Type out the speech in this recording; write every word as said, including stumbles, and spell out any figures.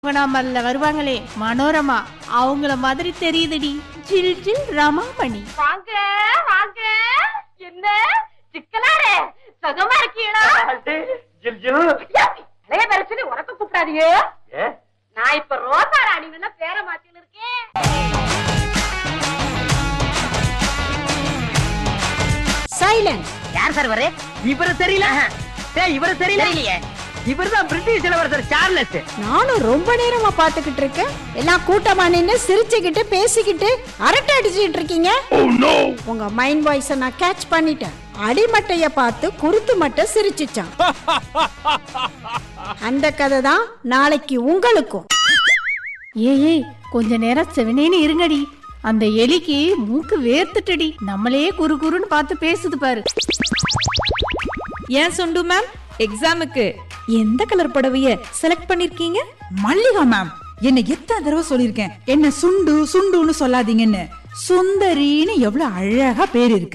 நாமல்ல வருவாங்களே மனோரமா, அவங்கள மாதிரி தெரியுதுடி. ஜில் ஜில் ரமாமணி. வாங்க வாங்க, என்ன சிக்கலாரே சுகமா இருக்கீங்களா? ஜில் ஜில் நிறைய பேர் சொல்லி உனக்கு கூப்பிடாதீங்க. நான் இப்ப ரோசா ராணின்னு பேர மாத்தின்னு இருக்கேன். சைலன்ஸ். யார் சார் வரே? இவரு தெரியல. டேய் இவரு தெரியலையே. இவர்தான் பிரிட்டிஷ் இளவரசர் சார்லஸ். நானும் ரொம்ப நேரமா பாத்துக்கிட்டு இருக்கேன். எல்லாம் கூட்டமா நின்னு சிரிச்சுக்கிட்டு பேசிக்கிட்டு அரட்டை அடிச்சுக்கிட்டு இருக்கீங்க. உங்க மைண்ட் வாய்ஸ நான் கேட்ச் பண்ணிட்டேன். அடிமட்டைய பார்த்து குருத்து மட்டை சிரிச்சுச்சான். அந்த கதை தான் நாளைக்கு உங்களுக்கும். ஏய் கொஞ்ச நேரம் செவனேன்னு இருங்கடி. அந்த எலிக்கு மூக்கு வேர்த்துட்டடி. நம்மளே குறு குறுன்னு பார்த்து பேசுது பாரு. ஏன் சுண்டு மேம், எக்ஸாமுக்கு எந்த கலர் புடவைய செலக்ட் பண்ணிருக்கீங்க? மல்லிகா மேம், என்ன எத்தனை தடவை சொல்லிருக்கேன், என்ன சுண்டு சுண்டுன்னு சொல்லாதீங்கன்னு. சுந்தரின்னு எவ்வளவு அழகா பேர் இருக்கு.